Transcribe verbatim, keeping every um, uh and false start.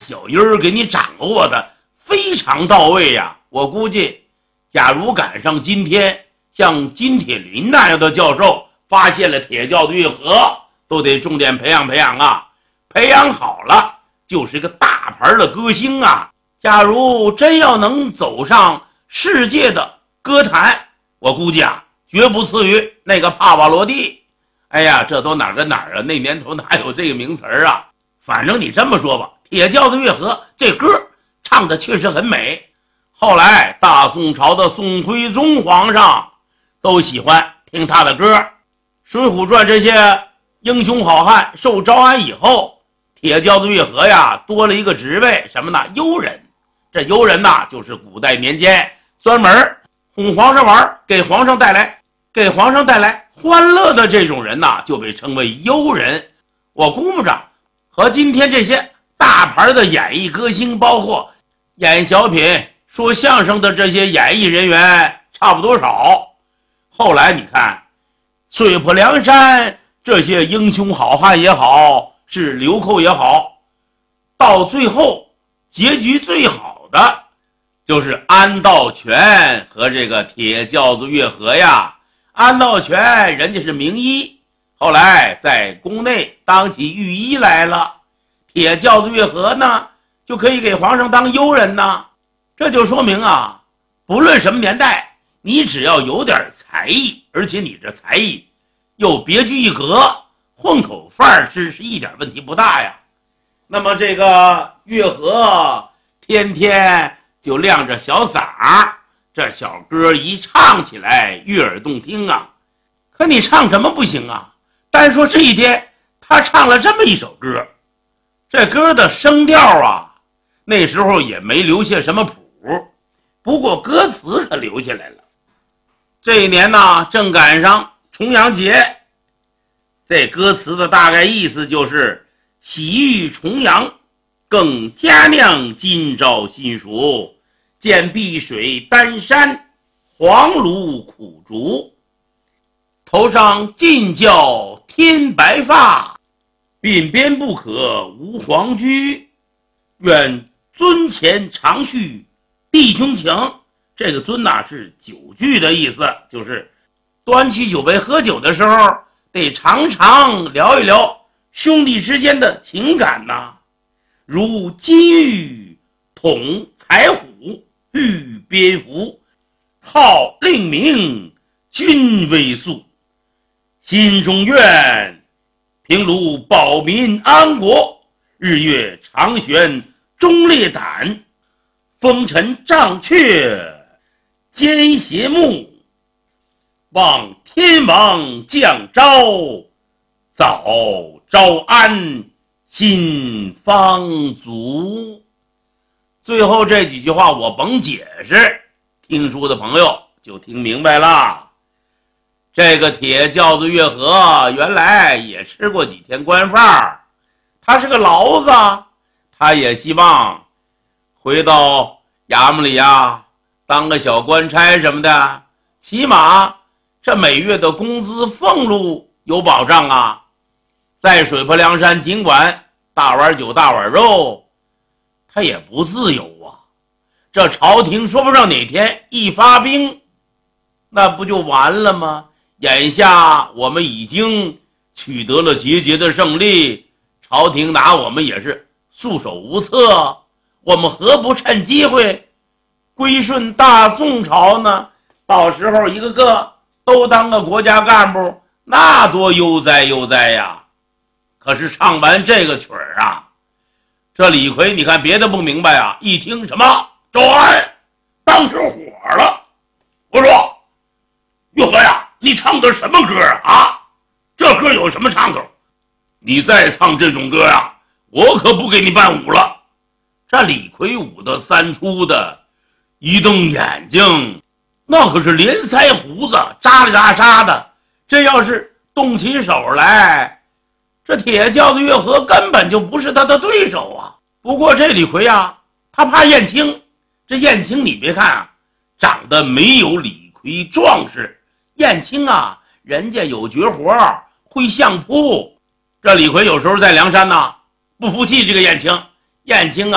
小音儿给你掌握的非常到位呀。我估计，假如赶上今天像金铁林那样的教授发现了铁教的月河，都得重点培养培养啊，培养好了就是个大牌的歌星啊。假如真要能走上世界的歌坛，我估计啊，绝不次于那个帕瓦罗蒂。哎呀，这都哪儿跟哪儿啊？那年头哪有这个名词儿啊？反正你这么说吧，铁轿子月河这歌唱的确实很美。后来大宋朝的宋徽宗皇上都喜欢听他的歌。水浒传这些英雄好汉受招安以后，铁轿子月河呀多了一个职位，什么呢？幽人。这幽人呐，就是古代年间专门哄皇上玩，给皇上带来给皇上带来欢乐的这种人呐，就被称为幽人。我估摸着和今天这些大牌的演艺歌星，包括演小品说相声的这些演艺人员差不多少。后来你看水泊梁山这些英雄好汉也好，是流寇也好，到最后结局最好的就是安道全和这个铁轿子月河呀。安道全人家是名医，后来在宫内当起御医来了，铁轿子月河呢就可以给皇上当幽人呢。这就说明啊，不论什么年代，你只要有点才艺，而且你这才艺又别具一格，混口饭吃是一点问题不大呀。那么这个月河天天就亮着小嗓儿，这小歌一唱起来悦耳动听啊。可你唱什么不行啊？单说这一天他唱了这么一首歌，这歌的声调啊，那时候也没留下什么谱，不过歌词可留下来了。这一年呢，正赶上重阳节，这歌词的大概意思就是喜遇重阳，更佳酿今朝新熟，见碧水丹山，黄芦苦竹，头上尽教天白发，鬓边不可无黄居，愿尊前常叙弟兄情。这个尊呐是酒具的意思，就是端起酒杯喝酒的时候得常常聊一聊兄弟之间的情感呐。如金玉统彩虎，玉蝙蝠，号令名君威肃，心中愿平卢保民安国，日月长悬忠烈胆，风尘障却奸邪目，望天王降昭，早招安心方足。最后这几句话我甭解释，听书的朋友就听明白了。这个铁轿子月河原来也吃过几天官饭，他是个劳子，他也希望回到衙门里呀当个小官差什么的，起码这每月的工资俸禄有保障啊。在水泊梁山，尽管大碗酒大碗肉，他也不自由啊。这朝廷说不上哪天一发兵，那不就完了吗？眼下我们已经取得了节节的胜利，朝廷拿我们也是束手无策，我们何不趁机会归顺大宋朝呢？到时候一个个都当个国家干部，那多悠哉悠哉呀。可是唱完这个曲儿啊，这李逵你看别的不明白啊，一听什么招安，当时火了。我说月河呀，你唱的什么歌啊？这歌有什么唱头？你再唱这种歌呀，我可不给你伴舞了。这李逵舞的三出的，一瞪眼睛，那可是连腮胡子扎里扎沙的，这要是动起手来，这铁轿子月河根本就不是他的对手啊。不过这李逵啊，他怕燕青。这燕青你别看啊，长得没有李逵壮实，燕青啊人家有绝活，会相扑。这李逵有时候在梁山呢不服气这个燕青，燕青啊